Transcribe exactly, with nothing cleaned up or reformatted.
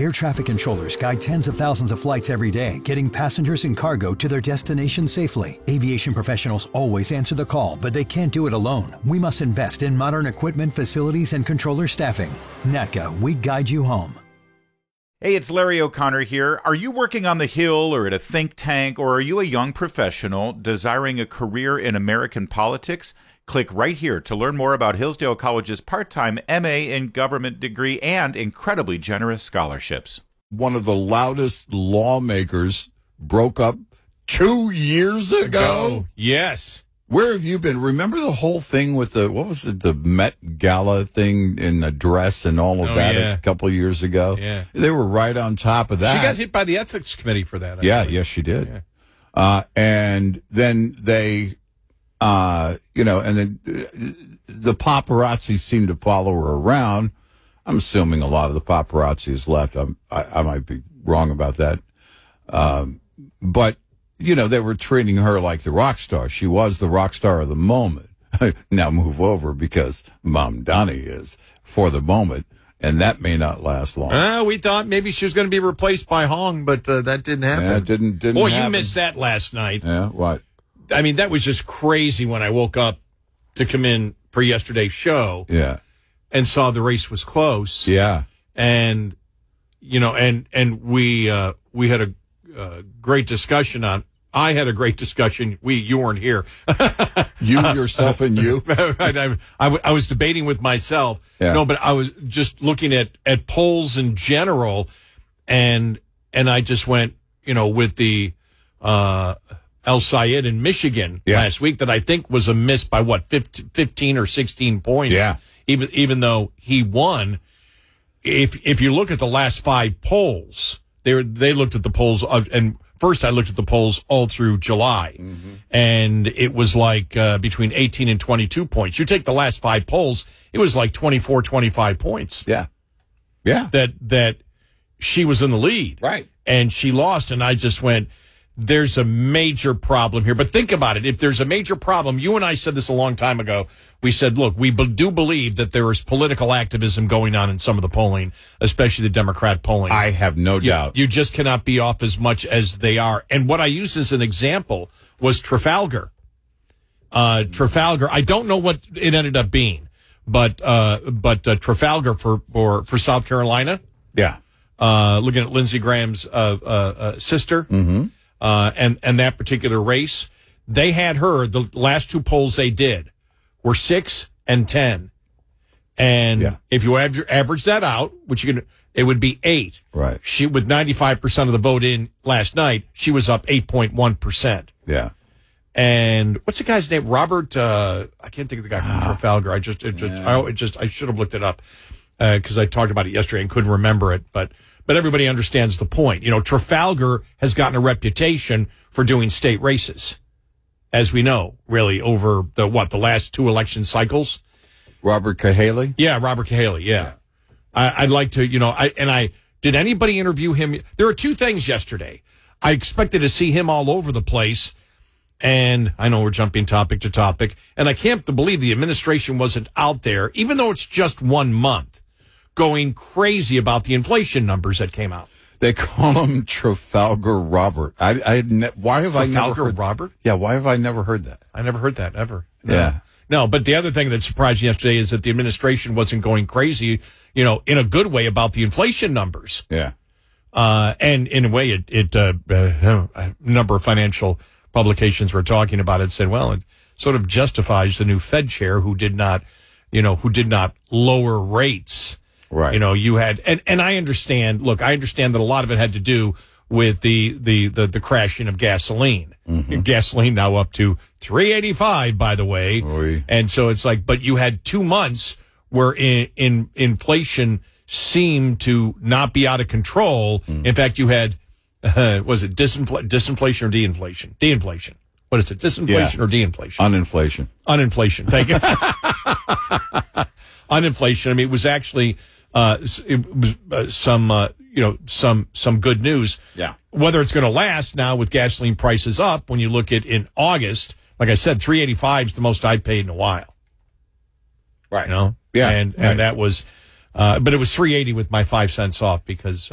Air traffic controllers guide tens of thousands of flights every day, getting passengers and cargo to their destination safely. Aviation professionals always answer the call, but they can't do it alone. We must invest in modern equipment, facilities, and controller staffing. N A T C A, we guide you home. Hey, it's Larry O'Connor here. Are you working on the Hill or at a think tank, or are you a young professional desiring a career in American politics? Click right here to learn more about Hillsdale College's part-time M A in government degree and incredibly generous scholarships. One of the loudest lawmakers broke up two years ago. ago. Yes. Where have you been? Remember the whole thing with the, what was it, the Met Gala thing in the dress and all of oh, that yeah. a couple of years ago? Yeah. They were right on top of that. She got hit by the ethics committee for that. I yeah, believe. yes, she did. Yeah. Uh, and then they, uh, you know, and then uh, the paparazzi seemed to follow her around. I'm assuming a lot of the paparazzi has left. I'm, I, I might be wrong about that. Um, but, you know, they were treating her like the rock star. She was the rock star of the moment. Now move over because Mom Donnie is for the moment, and that may not last long. Uh, we thought maybe she was going to be replaced by Hong, but uh, that didn't happen. Yeah, it didn't, didn't Boy, happen. you missed that last night. Yeah, what? I mean, that was just crazy when I woke up to come in for yesterday's show. Yeah. And saw the race was close. Yeah. And, you know, and, and we, uh, we had a, uh, great discussion on, I had a great discussion. We, you weren't here. You, yourself, and you. I, I, I was debating with myself. Yeah. No, but I was just looking at, at polls in general. And, and I just went, you know, with the, uh, El Sayed in Michigan yeah. last week that I think was a miss by what, fifteen or sixteen points. Yeah. Even, even though he won. If, if you look at the last five polls, they were, they looked at the polls of, and first I looked at the polls all through July, mm-hmm. and it was like, uh, between eighteen and twenty-two points. You take the last five polls, it was like twenty-four, twenty-five points. Yeah. Yeah. That, that she was in the lead. Right. And she lost, and I just went, there's a major problem here. But think about it. If there's a major problem, you and I said this a long time ago. We said, look, we be- do believe that there is political activism going on in some of the polling, especially the Democrat polling. I have no you, doubt. You just cannot be off as much as they are. And what I used as an example was Trafalgar. Uh, Trafalgar, I don't know what it ended up being, but, uh, but, uh, Trafalgar for, for, for South Carolina. Yeah. Uh, looking at Lindsey Graham's, uh, uh, uh sister. Mm-hmm. Uh, and, and that particular race, they had her, the last two polls they did were six and ten. And yeah. if you aver- average that out, which you can, it would be eight. Right. She, with ninety-five percent of the vote in last night, she was up eight point one percent. Yeah. And what's the guy's name? Robert, uh, I can't think of the guy from ah. Trafalgar. I just, it just, yeah. I, it just, I should have looked it up, uh, cause I talked about it yesterday and couldn't remember it, but, But everybody understands the point. You know, Trafalgar has gotten a reputation for doing state races, as we know, really, over the, what, the last two election cycles? Robert Cahaly? Yeah, Robert Cahaly, yeah. yeah. I, I'd like to, you know, I and I, did anybody interview him? There were two things yesterday. I expected to see him all over the place, and I know we're jumping topic to topic, and I can't believe the administration wasn't out there, even though it's just one month, going crazy about the inflation numbers that came out. They call him Trafalgar Robert. I, I ne- why have Trafalgar I never heard Robert? Yeah, why have I never heard that? I never heard that ever. No. Yeah. No, but the other thing that surprised me yesterday is that the administration wasn't going crazy, you know, in a good way about the inflation numbers. Yeah. Uh, and in a way, it, it, uh, uh, a number of financial publications were talking about it, said, well, it sort of justifies the new Fed chair who did not, you know, who did not lower rates. Right. You know, you had, and, and I understand, look, I understand that a lot of it had to do with the, the, the, the crashing of gasoline. Mm-hmm. Gasoline now up to three eighty-five, by the way. Oy. And so it's like, but you had two months where in, in inflation seemed to not be out of control. Mm. In fact, you had, uh, was it disinfl- disinflation or de-inflation? De-inflation. What is it? Disinflation yeah. or de-inflation? Uninflation. Uninflation. Thank you. Uninflation. I mean, it was actually, uh, it was uh, some, uh, you know, some, some good news. Yeah. Whether it's going to last now with gasoline prices up, when you look at in August, like I said, three eighty-five is the most I paid in a while. Right. You know? Yeah. And, and right. that was, uh, but it was three eighty with my five cents off because,